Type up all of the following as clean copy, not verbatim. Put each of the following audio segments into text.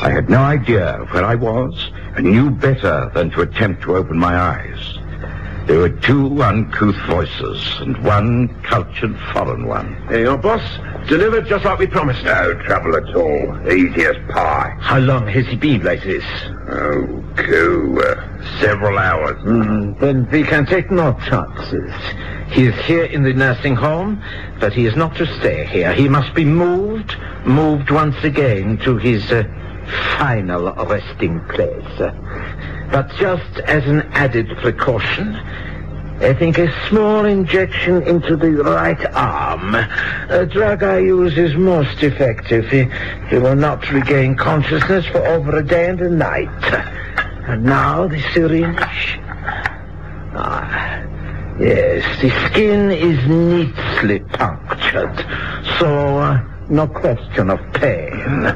I had no idea where I was, and knew better than to attempt to open my eyes. There were two uncouth voices, and one cultured foreign one. Hey, your boss delivered just like we promised. No trouble at all. Easy as pie. How long has he been like this? Several hours. Then we can take no chances. He is here in the nursing home, but he is not to stay here. He must be moved once again to his final resting place. But just as an added precaution, I think a small injection into the right arm, a drug I use, is most effective. He will not regain consciousness for over a day and a night. And now the syringe. Yes, the skin is neatly punctured, so no question of pain.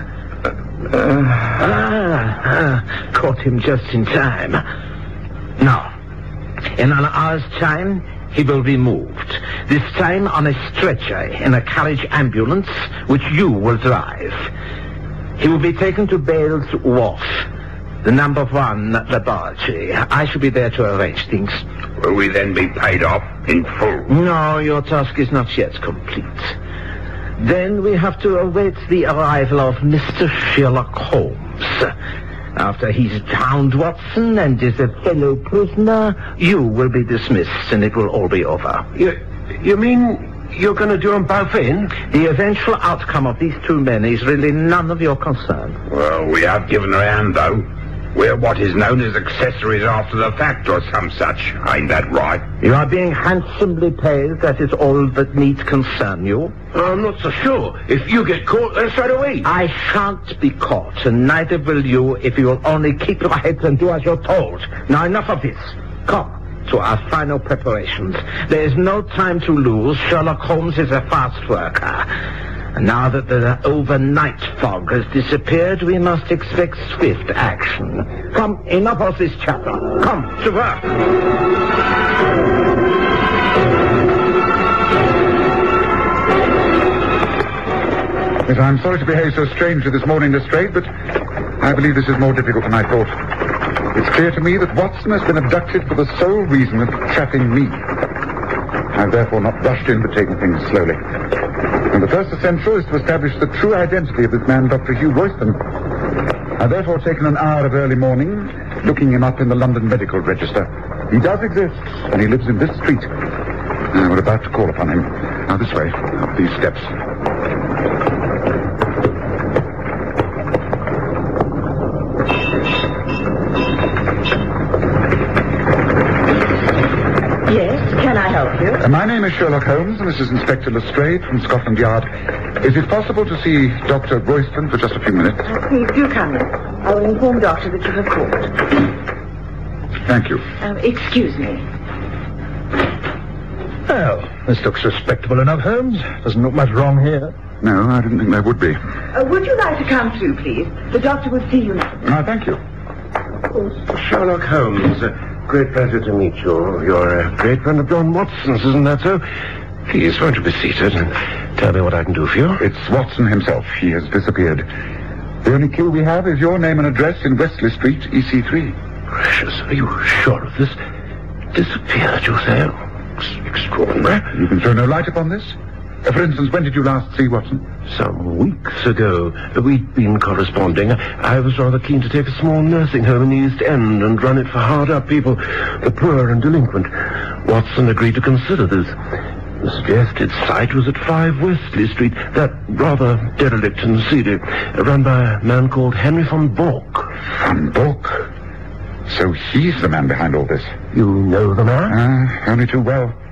Caught him just in time. Now, in an hour's time, he will be moved. This time on a stretcher in a carriage ambulance, which you will drive. He will be taken to Bales Wharf, the number 1 laboratory. I shall be there to arrange things. Will we then be paid off in full? No, your task is not yet complete. Then we have to await the arrival of Mr. Sherlock Holmes. After he's found Watson and is a fellow prisoner, you will be dismissed and it will all be over. You mean you're going to do them both in? The eventual outcome of these two men is really none of your concern. Well, we have given her a hand, though. We're what is known as accessories after the fact or some such. Ain't that right? You are being handsomely paid. That is all that need concern you. I'm not so sure. If you get caught, then straight away. I shan't be caught, and neither will you if you will only keep your heads and do as you're told. Now, enough of this. Come to our final preparations. There is no time to lose. Sherlock Holmes is a fast worker. And now that the overnight fog has disappeared, we must expect swift action. Come, enough of this chatter. Come, to work. Yes, I'm sorry to behave so strangely this morning, Lestrade, but I believe this is more difficult than I thought. It's clear to me that Watson has been abducted for the sole reason of trapping me. I've therefore not rushed in, but taken things slowly. And the first essential is to establish the true identity of this man, Dr. Hugh Royston. I've therefore taken an hour of early morning, looking him up in the London Medical Register. He does exist, and he lives in this street. We're about to call upon him. Now, this way, up these steps. My name is Sherlock Holmes, and this is Inspector Lestrade from Scotland Yard. Is it possible to see Dr. Royston for just a few minutes? Please do come in. I will inform Doctor that you have called. Thank you. Excuse me. Well, this looks respectable enough, Holmes. Doesn't look much wrong here. No, I didn't think there would be. Would you like to come through, please? The doctor will see you now. Thank you. Sherlock Holmes, great pleasure to meet you. You're a great friend of John Watson's, isn't that so? Please, won't you be seated and tell me what I can do for you? It's Watson himself. He has disappeared. The only clue we have is your name and address in Wesley Street, EC3. Gracious, are you sure of this? Disappeared, you say? Extraordinary. You can throw no light upon this? For instance, when did you last see Watson? Some weeks ago. We'd been corresponding. I was rather keen to take a small nursing home in the East End and run it for hard-up people, the poor and delinquent. Watson agreed to consider this. The suggested site was at 5 Wesley Street, that rather derelict and seedy, run by a man called Henry von Bork. Von Bork? So he's the man behind all this? You know the man? Only too well.